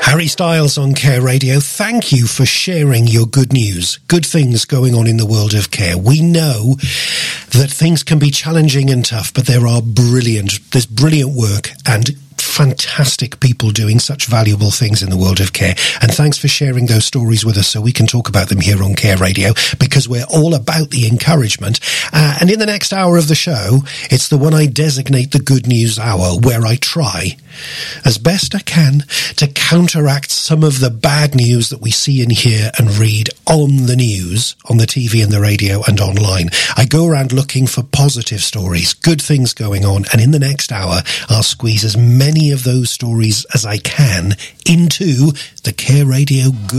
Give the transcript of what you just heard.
Harry Styles on Care Radio. Thank you for sharing your good news, good things going on in the world of care. We know that things can be challenging and tough, but there's brilliant work and fantastic people doing such valuable things in the world of care. And thanks for sharing those stories with us so we can talk about them here on Care Radio, because we're all about the encouragement. And in the next hour of the show, it's the one I designate the Good News Hour, where I try as best I can to counteract some of the bad news that we see and hear and read on the news, on the TV and the radio and online. I go around looking for positive stories, good things going on, and in the next hour, I'll squeeze as many of those stories as I can into the Care Radio Good